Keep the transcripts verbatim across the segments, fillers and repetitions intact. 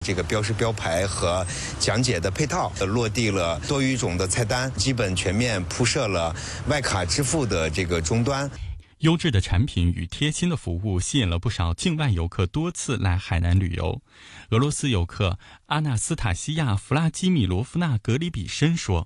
这个标识标牌和讲解的配套落地了多语种的菜单，基本全面铺设了外卡支付的这个终端。 优质的产品与贴心的服务吸引了不少境外游客多次来海南旅游。俄罗斯游客阿纳斯塔西亚·弗拉基米罗夫娜·格里比申说：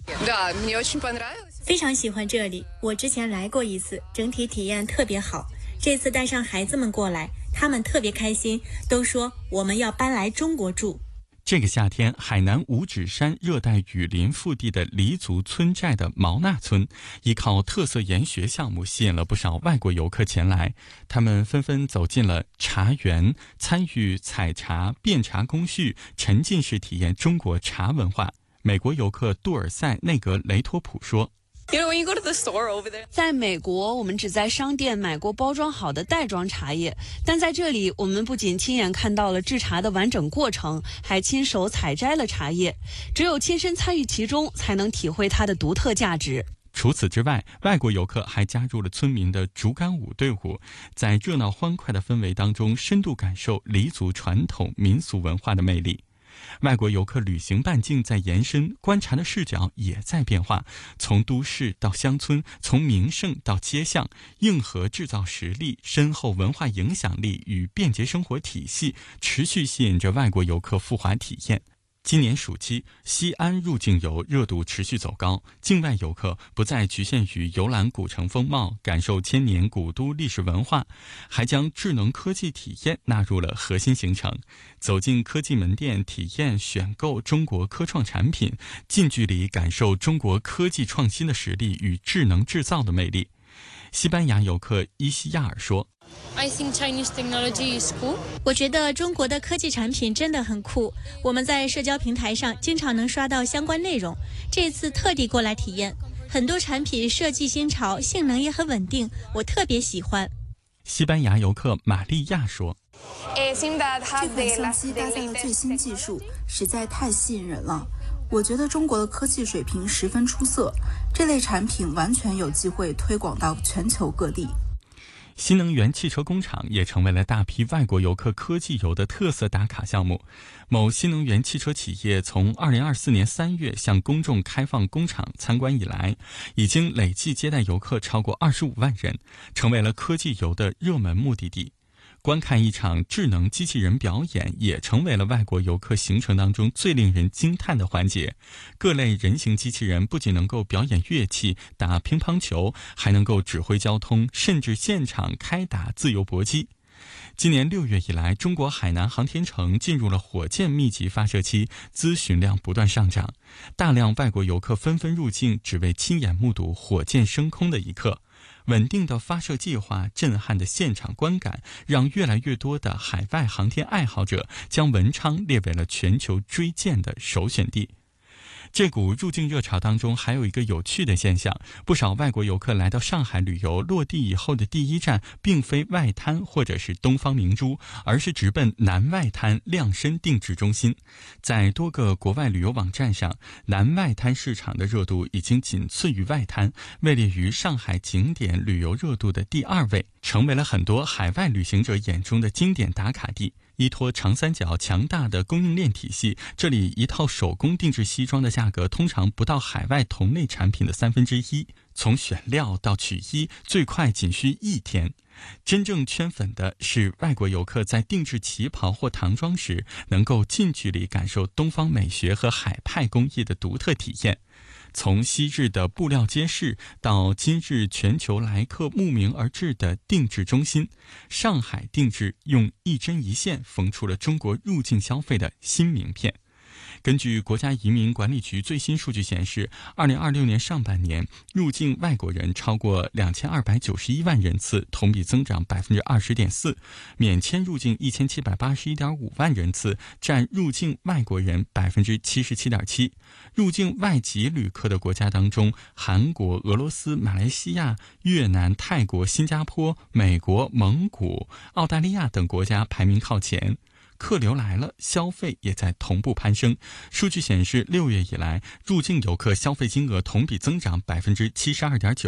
非常喜欢这里，我之前来过一次，整体体验特别好。这次带上孩子们过来，他们特别开心，都说我们要搬来中国住。 这个夏天，海南五指山热带雨林腹地的黎族村寨的毛纳村，依靠特色研学项目吸引了不少外国游客前来。他们纷纷走进了茶园，参与采茶、辨茶工序，沉浸式体验中国茶文化。美国游客杜尔塞内格雷托普说： 在美国，我们只在商店买过包装好的袋装茶叶，但在这里，我们不仅亲眼看到了制茶的完整过程，还亲手采摘了茶叶。只有亲身参与其中，才能体会它的独特价值。 除此之外，外国游客还加入了村民的竹竿舞队伍，在热闹欢快的氛围当中，深度感受黎族传统民俗文化的魅力。外国游客旅行半径在延伸，观察的视角也在变化，从都市到乡村，从名胜到街巷，硬核制造实力、深厚文化影响力与便捷生活体系持续吸引着外国游客赴华体验。今年暑期，西安入境游热度持续走高，境外游客不再局限于游览古城风貌，感受千年古都历史文化，还将智能科技体验纳入了核心行程。走进科技门店，体验选购中国科创产品，近距离感受中国科技创新的实力与智能制造的魅力。西班牙游客伊西亚尔说 I think Chinese technology is cool. 我觉得中国的科技产品真的很酷，我们在社交平台上经常能刷到相关内容，这次特地过来体验，很多产品设计新潮，性能也很稳定，我特别喜欢。 西班牙游客玛利亚说： 这款相机搭载了最新技术，实在太吸引人了。我觉得中国的科技水平十分出色，这类产品完全有机会推广到全球各地。 新能源汽车工厂也成为了大批外国游客科技游的特色打卡项目。某新能源汽车企业从二零二四年三月向公众开放工厂参观以来，已经累计接待游客超过二十五万人，成为了科技游的热门目的地。观看一场智能机器人表演也成为了外国游客行程当中最令人惊叹的环节。各类人形机器人不仅能够表演乐器、打乒乓球，还能够指挥交通，甚至现场开打自由搏击。今年六月以来，中国海南航天城进入了火箭密集发射期，咨询量不断上涨，大量外国游客纷纷入境，只为亲眼目睹火箭升空的一刻。稳定的发射计划、震撼的现场观感，让越来越多的海外航天爱好者将文昌列为了全球追箭的首选地。这股入境热潮当中还有一个有趣的现象，不少外国游客来到上海旅游，落地以后的第一站并非外滩或者是东方明珠，而是直奔南外滩量身定制中心。在多个国外旅游网站上，南外滩市场的热度已经仅次于外滩，位列于上海景点旅游热度的第二位，成为了很多海外旅行者眼中的经典打卡地。依托长三角强大的供应链体系，这里一套手工定制西装的价格通常不到海外同类产品的三分之一，从选料到取衣，最快仅需一天。真正圈粉的是外国游客在定制旗袍或唐装时，能够近距离感受东方美学和海派工艺的独特体验。从昔日的布料街市到今日全球来客慕名而至的定制中心，上海定制用一针一线缝出了中国入境消费的新名片。根据国家移民管理局最新数据显示，二零二六年上半年入境外国人超过两千二百九十一万人次，同比增长百分之二十点四，免签入境一千七百八十一点五万人次，占入境外国人百分之七十七点七。入境外籍旅客的国家当中，韩国、俄罗斯、马来西亚、越南、泰国、新加坡、美国、蒙古、澳大利亚等国家排名靠前。客流来了，消费也在同步攀升。数据显示，六月以来，入境游客消费金额同比增长百分之七十二点九。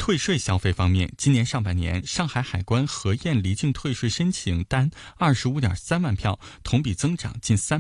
退税消费方面，今年上半年上海海关核验离境退税申请单二十五点三万票，同比增长近三。